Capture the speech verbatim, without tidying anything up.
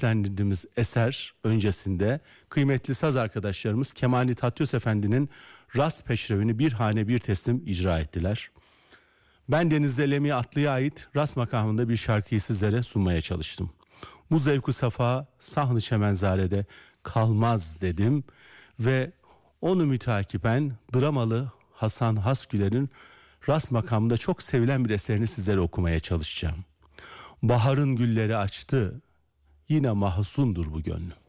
seslendirdiğimiz eser öncesinde kıymetli saz arkadaşlarımız Kemani Tatyos Efendi'nin Ras Peşrevini bir hane bir teslim icra ettiler. Ben Deniz Lemi Atlı'ya ait Ras makamında bir şarkıyı sizlere sunmaya çalıştım. Bu zevku safa sahn-ı çemenzarede kalmaz dedim ve onu mütakiben dramalı Hasan Hasgüler'in Ras makamında çok sevilen bir eserini sizlere okumaya çalışacağım. Baharın gülleri açtı, yine mahzundur bu gönlüm.